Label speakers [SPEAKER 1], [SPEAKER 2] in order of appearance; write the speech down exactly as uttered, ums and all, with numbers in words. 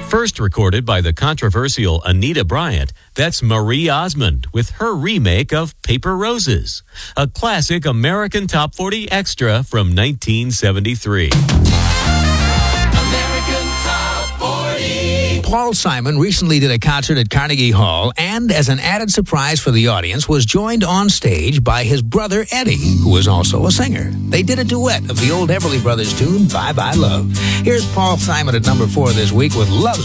[SPEAKER 1] First recorded by the controversial Anita Bryant, that's Marie Osmond with her remake of Paper Roses, a classic American Top forty extra from nineteen seventy-three.
[SPEAKER 2] Paul Simon recently did a concert at Carnegie Hall and, as an added surprise for the audience, was joined on stage by his brother Eddie, who is also a singer. They did a duet of the old Everly Brothers tune, Bye Bye Love. Here's Paul Simon at number four this week with Love's